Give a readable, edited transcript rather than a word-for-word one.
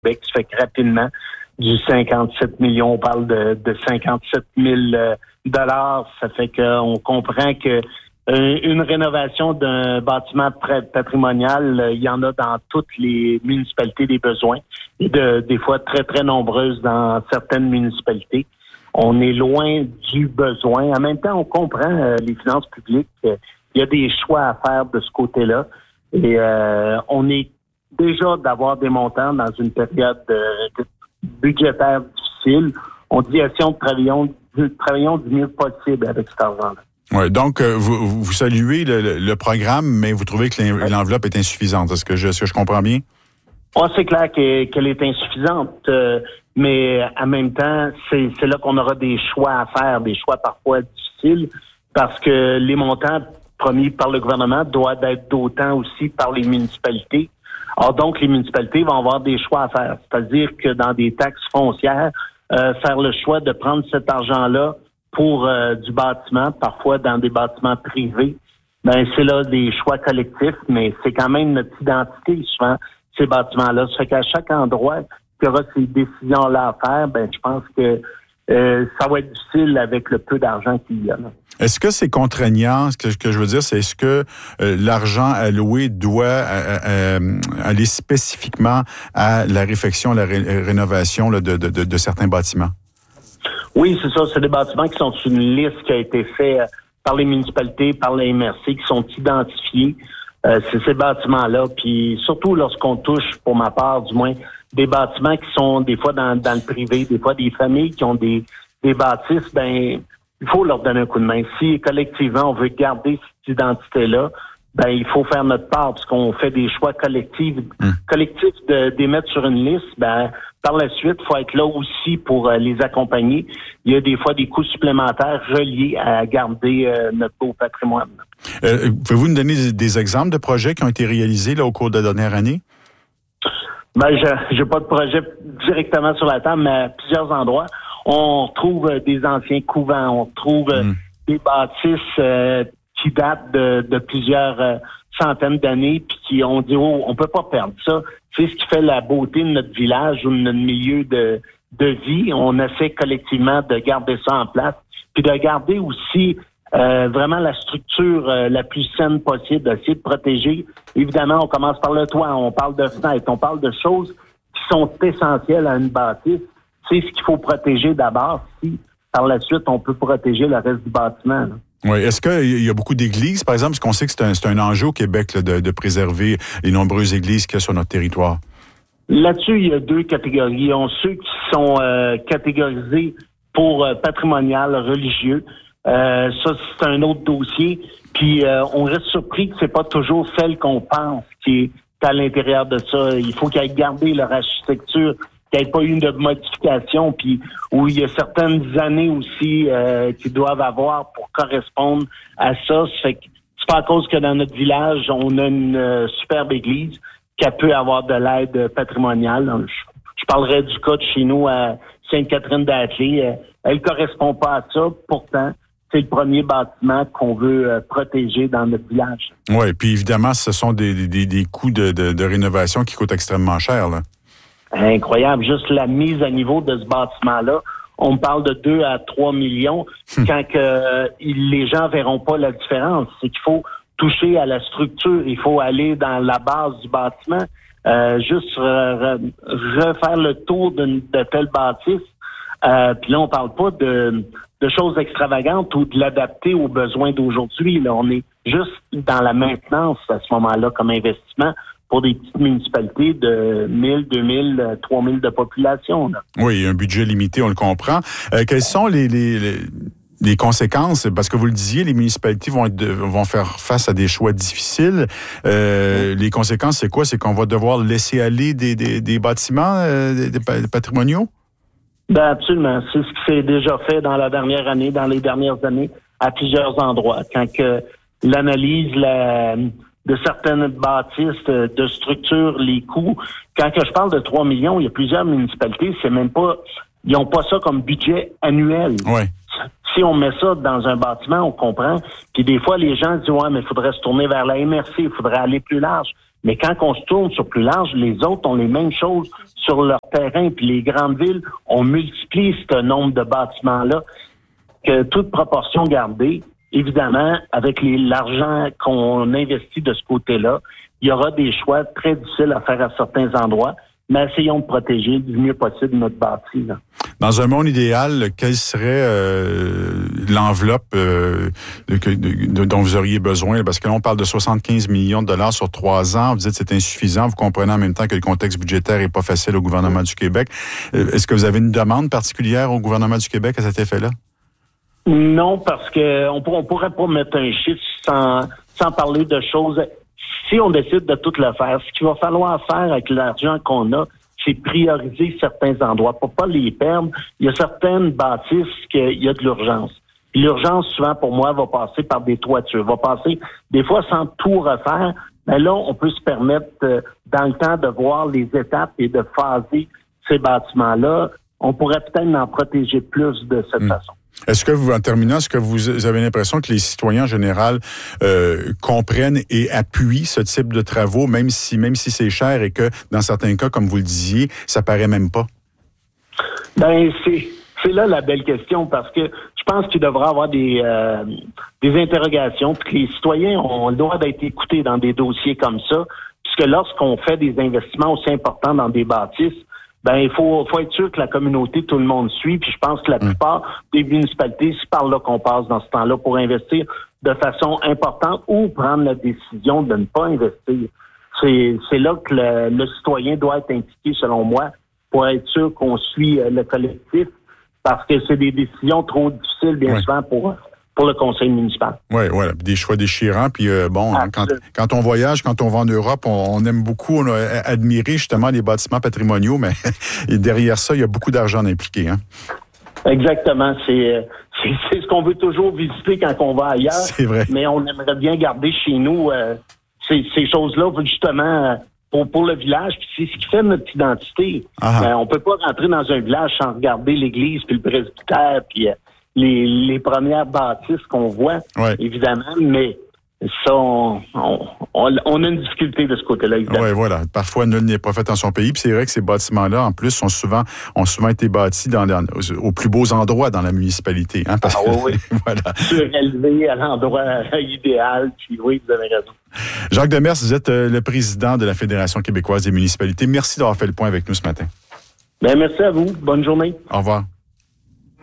Québec. Ça fait que rapidement, du 57 millions, on parle de 57 000 dollars. Ça fait qu'on comprend que une rénovation d'un bâtiment patrimonial, il y en a dans toutes les municipalités des besoins, et des fois très, très nombreuses dans certaines municipalités. On est loin du besoin. En même temps, on comprend les finances publiques. Il y a des choix à faire de ce côté-là. Et on est déjà d'avoir des montants dans une période budgétaire difficile. On dit si on travaillons du mieux possible avec cet argent-là. Oui, donc vous saluez le programme, mais vous trouvez que l'enveloppe est insuffisante. Est-ce que je comprends bien? Oh, c'est clair qu'elle est insuffisante, mais en même temps, c'est là qu'on aura des choix à faire, des choix parfois difficiles, parce que les montants promis par le gouvernement doivent être d'autant aussi par les municipalités. Alors donc, les municipalités vont avoir des choix à faire, c'est-à-dire que dans des taxes foncières, faire le choix de prendre cet argent-là pour du bâtiment, parfois dans des bâtiments privés, ben c'est là des choix collectifs, mais c'est quand même notre identité souvent, ces bâtiments-là. Ça fait qu'à chaque endroit qu'il y aura ces décisions-là à faire, ben je pense que ça va être difficile avec le peu d'argent qu'il y a là. Est-ce que c'est contraignant? Ce que je veux dire, c'est est-ce que l'argent alloué doit aller spécifiquement à la réfection, la rénovation là, de certains bâtiments? Oui, c'est ça. C'est des bâtiments qui sont sur une liste qui a été faite par les municipalités, par la MRC, qui sont identifiés. C'est ces bâtiments-là. Puis surtout lorsqu'on touche, pour ma part du moins, des bâtiments qui sont des fois dans le privé, des fois des familles qui ont des bâtisses, ben il faut leur donner un coup de main. Si collectivement on veut garder cette identité-là, ben il faut faire notre part, parce qu'on fait des choix collectifs de mettre sur une liste. Ben par la suite, il faut être là aussi pour les accompagner. Il y a des fois des coûts supplémentaires reliés à garder notre beau patrimoine. Pouvez-vous nous donner des exemples de projets qui ont été réalisés là au cours de la dernière année? Ben, j'ai pas de projet directement sur la table, mais à plusieurs endroits. On trouve des anciens couvents, on trouve des bâtisses qui datent de plusieurs centaines d'années, puis qui ont dit on peut pas perdre ça. C'est ce qui fait la beauté de notre village ou de notre milieu de vie. On essaie collectivement de garder ça en place, puis de garder aussi vraiment la structure la plus saine possible, d'essayer de protéger. Évidemment, on commence par le toit, on parle de fenêtres, on parle de choses qui sont essentielles à une bâtisse. C'est ce qu'il faut protéger d'abord, si par la suite on peut protéger le reste du bâtiment. Là. Oui. Est-ce qu'il y a beaucoup d'églises, par exemple, parce qu'on sait que c'est un enjeu au Québec là, de préserver les nombreuses églises qu'il y a sur notre territoire? Là-dessus, il y a deux catégories. Il y a ceux qui sont catégorisés pour patrimonial, religieux. Ça, c'est un autre dossier. Puis on reste surpris que c'est pas toujours celle qu'on pense qui est à l'intérieur de ça. Il faut qu'ils aient gardé leur architecture, qu'il n'y ait pas eu de modification, puis où il y a certaines années aussi qu'ils doivent avoir pour correspondre à ça. Ça fait que c'est pas à cause que dans notre village, on a une superbe église qu'elle peut avoir de l'aide patrimoniale. Je parlerai du cas de chez nous à Sainte-Catherine-d'Athlée. Elle correspond pas à ça, pourtant, c'est le premier bâtiment qu'on veut protéger dans notre village. Oui, puis évidemment, ce sont des coûts de rénovation qui coûtent extrêmement cher, là. Incroyable. Juste la mise à niveau de ce bâtiment-là, on parle de 2 à 3 millions quand les gens verront pas la différence. C'est qu'il faut toucher à la structure, il faut aller dans la base du bâtiment, juste refaire le tour de telle bâtisse. Puis là, on parle pas de choses extravagantes ou de l'adapter aux besoins d'aujourd'hui. Là, on est juste dans la maintenance à ce moment-là comme investissement pour des petites municipalités de 1000, 2000, 3000 de population. Là. Oui, un budget limité, on le comprend. Quelles sont les conséquences? Parce que vous le disiez, les municipalités vont faire face à des choix difficiles. Les conséquences, c'est quoi? C'est qu'on va devoir laisser aller des bâtiments des patrimoniaux? Ben absolument. C'est ce qui s'est déjà fait dans la dernière année, dans les dernières années, à plusieurs endroits. Quand que l'analyse de certaines bâtisses, de structures, les coûts. Quand que je parle de 3 millions, il y a plusieurs municipalités, c'est même pas, ils n'ont pas ça comme budget annuel. Ouais. Si on met ça dans un bâtiment, on comprend. Puis des fois, les gens disent, ouais, mais il faudrait se tourner vers la MRC, il faudrait aller plus large. Mais quand on se tourne sur plus large, les autres ont les mêmes choses sur leur terrain. Puis les grandes villes, on multiplie ce nombre de bâtiments-là, que toute proportion gardée, évidemment, avec l'argent qu'on investit de ce côté-là, il y aura des choix très difficiles à faire à certains endroits. Mais essayons de protéger du mieux possible notre bâti. Là. Dans un monde idéal, quelle serait l'enveloppe dont vous auriez besoin? Parce que là, on parle de 75 millions de dollars sur 3 ans. Vous dites que c'est insuffisant. Vous comprenez en même temps que le contexte budgétaire n'est pas facile au gouvernement du Québec. Est-ce que vous avez une demande particulière au gouvernement du Québec à cet effet-là? Non, parce que on pourrait pas mettre un chiffre sans parler de choses. Si on décide de tout le faire, ce qu'il va falloir faire avec l'argent qu'on a, c'est prioriser certains endroits pour pas les perdre. Il y a certaines bâtisses qu'il y a de l'urgence. Puis l'urgence, souvent, pour moi, va passer par des toitures, va passer des fois sans tout refaire. Mais là, on peut se permettre, dans le temps, de voir les étapes et de phaser ces bâtiments-là. On pourrait peut-être en protéger plus de cette façon. Est-ce que vous, en terminant, est-ce que vous avez l'impression que les citoyens en général comprennent et appuient ce type de travaux, même si c'est cher et que, dans certains cas, comme vous le disiez, ça paraît même pas? Ben, c'est là la belle question, parce que je pense qu'il devrait y avoir des interrogations, puis que les citoyens ont le droit d'être écoutés dans des dossiers comme ça, puisque lorsqu'on fait des investissements aussi importants dans des bâtisses, ben il faut être sûr que la communauté, tout le monde suit. Puis je pense que la plupart des municipalités, c'est par là qu'on passe dans ce temps-là pour investir de façon importante ou prendre la décision de ne pas investir. C'est là que le citoyen doit être impliqué, selon moi, pour être sûr qu'on suit le collectif, parce que c'est des décisions trop difficiles, bien souvent, pour le conseil municipal. Oui, voilà, des choix déchirants. Puis quand on voyage, quand on va en Europe, on aime beaucoup, on a admiré justement les bâtiments patrimoniaux, mais derrière ça, il y a beaucoup d'argent impliqué. Hein? Exactement. C'est ce qu'on veut toujours visiter quand on va ailleurs. C'est vrai. Mais on aimerait bien garder chez nous ces choses-là, justement, pour le village. Puis c'est ce qui fait notre identité. On peut pas rentrer dans un village sans regarder l'église, puis le presbytère, puis les premières bâtisses qu'on voit, évidemment, mais ça, on a une difficulté de ce côté-là, évidemment. Oui, voilà. Parfois, nul n'est pas fait dans son pays. Puis c'est vrai que ces bâtiments-là, en plus, ont souvent été bâtis aux plus beaux endroits dans la municipalité. Hein, parce oui. Voilà. Surélevé à l'endroit idéal. Puis oui, vous avez raison. Jacques Demers, vous êtes le président de la Fédération québécoise des municipalités. Merci d'avoir fait le point avec nous ce matin. Bien, merci à vous. Bonne journée. Au revoir.